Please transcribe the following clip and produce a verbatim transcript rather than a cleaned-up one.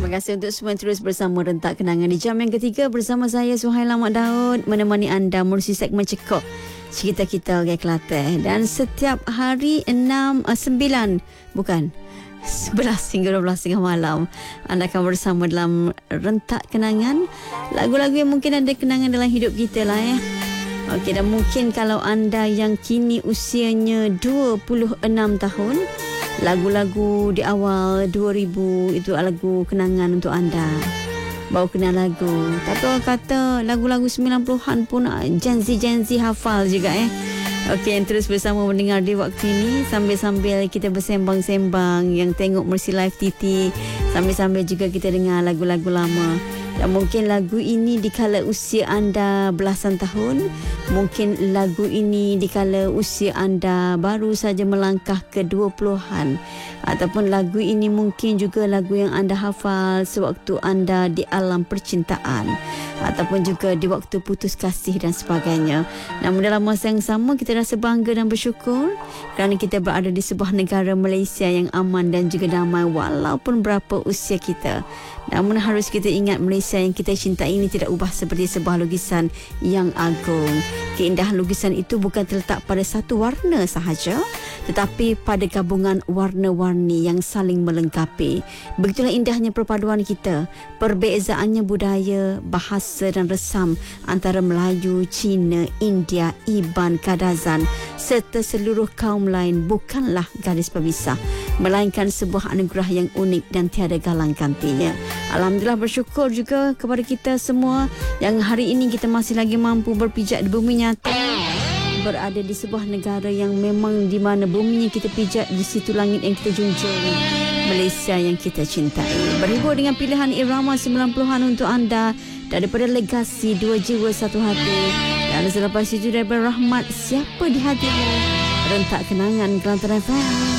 Terima kasih untuk semua yang terus bersama Rentak Kenangan di jam yang ketiga bersama saya Suhaila Mak Daud menemani anda melalui segmen Cekok Cerita Kita Orang Kelantan. Dan setiap hari enam, sembilan bukan sebelas hingga dua belas tengah malam anda akan bersama dalam Rentak Kenangan, lagu-lagu yang mungkin ada kenangan dalam hidup kita lah ya. Okey, dan mungkin kalau anda yang kini usianya dua puluh enam tahun, lagu-lagu di awal dua ribu itu lagu kenangan untuk anda. Baru kenal lagu, tapi orang kata lagu-lagu sembilan puluhan pun Gen Z Gen Z hafal juga eh. Okey, yang terus bersama mendengar di waktu ini sambil-sambil kita bersembang-sembang, yang tengok Mercy Live T T, sambil-sambil juga kita dengar lagu-lagu lama. Dan mungkin lagu ini dikala usia anda belasan tahun, mungkin lagu ini dikala usia anda baru saja melangkah ke dua puluhan, ataupun lagu ini mungkin juga lagu yang anda hafal sewaktu anda di alam percintaan, ataupun juga di waktu putus kasih dan sebagainya. Namun dalam masa yang sama kita rasa bangga dan bersyukur kerana kita berada di sebuah negara Malaysia yang aman dan juga damai walaupun berapa usia kita. Namun harus kita ingat, Malaysia yang kita cintai ini tidak ubah seperti sebuah lukisan yang agung. Keindahan lukisan itu bukan terletak pada satu warna sahaja, tetapi pada gabungan warna-warni yang saling melengkapi. Begitulah indahnya perpaduan kita, perbezaannya budaya, bahasa dan resam antara Melayu, Cina, India, Iban, Kadazan serta seluruh kaum lain bukanlah garis pemisah, melainkan sebuah anugerah yang unik dan tiada galang gantinya. Alhamdulillah, bersyukur juga kepada kita semua yang hari ini kita masih lagi mampu berpijak di bumi nyata, berada di sebuah negara yang memang di mana buminya kita pijak, di situ langit yang kita junjung, Malaysia yang kita cintai. Berhibur dengan pilihan irama sembilan puluhan untuk anda daripada Legasi Dua Jiwa Satu Hati, dan selepas itu daripada Rahmat Siapa di Hatimu, Rentak Kenangan Kelantan F M.